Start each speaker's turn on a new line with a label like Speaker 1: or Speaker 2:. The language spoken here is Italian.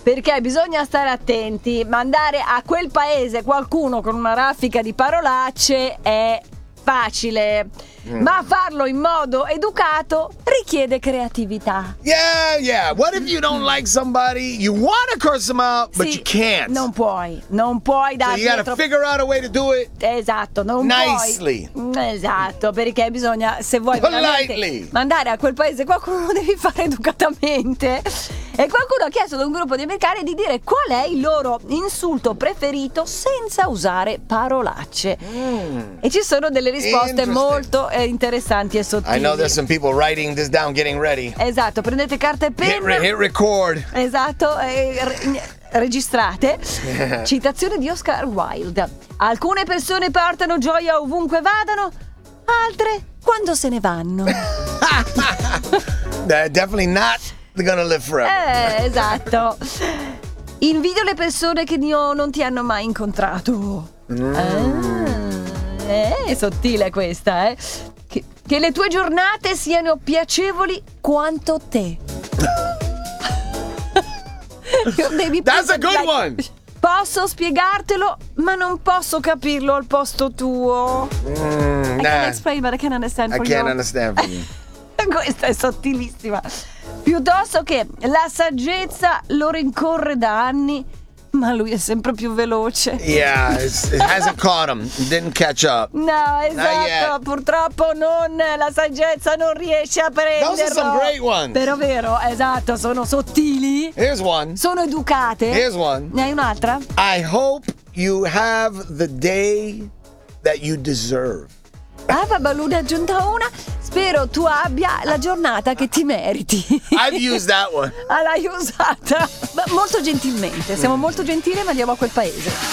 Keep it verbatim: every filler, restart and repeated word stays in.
Speaker 1: perché bisogna stare attenti. Mandare a quel paese qualcuno con una raffica di parolacce è facile, mm. ma farlo in modo educato richiede creatività.
Speaker 2: Yeah, yeah. What if you don't like somebody? You want to curse them out, but
Speaker 1: sì,
Speaker 2: you can't.
Speaker 1: Non puoi, non puoi dargli.
Speaker 2: So you gotta
Speaker 1: troppo...
Speaker 2: figure out a way to do it.
Speaker 1: Esatto, non
Speaker 2: nicely.
Speaker 1: puoi. Esatto, perché bisogna, se vuoi veramente mandare a quel paese qualcuno, lo devi fare educatamente. E qualcuno ha chiesto ad un gruppo di americani di dire qual è il loro insulto preferito senza usare parolacce. Mm. E ci sono delle risposte molto eh, interessanti e sottili.
Speaker 2: I know there's some people writing this down, getting ready.
Speaker 1: Esatto, prendete carta e penna.
Speaker 2: Hit, re- hit record.
Speaker 1: Esatto, eh, re- registrate. Citazione di Oscar Wilde. Alcune persone portano gioia ovunque vadano, altre quando se ne vanno.
Speaker 2: Definitely not gonna live forever.
Speaker 1: Eh, esatto. Invidio le persone che io non ti hanno mai incontrato. Mm. Ah, è sottile questa, eh. Che, che le tue giornate siano piacevoli quanto te.
Speaker 2: That's a good one.
Speaker 1: Posso spiegartelo, ma non posso capirlo al posto tuo.
Speaker 2: Mm,
Speaker 1: I
Speaker 2: nah.
Speaker 1: can explain, but I can't understand for
Speaker 2: I can't
Speaker 1: you.
Speaker 2: understand for you.
Speaker 1: Questa è sottilissima. Piuttosto che la saggezza lo rincorre da anni, ma lui è sempre più veloce.
Speaker 2: Yeah, it's, it hasn't caught him. It didn't catch up.
Speaker 1: No, esatto. Purtroppo non, la saggezza non riesce a prenderlo.
Speaker 2: Those are some great ones.
Speaker 1: Però vero, esatto, sono sottili.
Speaker 2: Here's one.
Speaker 1: Sono educate.
Speaker 2: Here's one.
Speaker 1: Ne hai un'altra?
Speaker 2: I hope you have the day that you deserve.
Speaker 1: Ah, Babalù ne ha aggiunta una. Spero tu abbia la giornata che ti meriti.
Speaker 2: I've used that one.
Speaker 1: Ah, l'hai usata. Ma molto gentilmente. Siamo molto gentili, ma andiamo a quel paese.